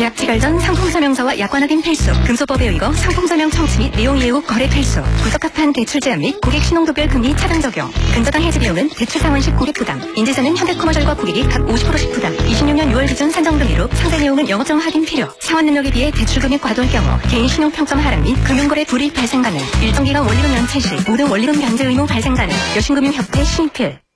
계약 체결 전 상품설명서와 약관 확인 필수. 금소법에 의거 상품설명 청취 및 내용 이해 후 거래 필수. 부적합한 대출 제한 및 고객 신용도별 금리 차등 적용. 근저당 해지 비용은 대출 상환식 고객 부담. 인제사는 현대커머셜과 고객이 각 50%씩 부담. 26년 6월 기준 산정 등기로 상세 내용은 영업정 확인 필요. 상환 능력에 비해 대출 금액 과도할 경우 개인 신용 평점 하락 및 금융거래 불이익 발생 가능. 일정 기간 원리금 연체 시 모든 원리금 변제 의무 발생 가능. 여신금융협회 신필.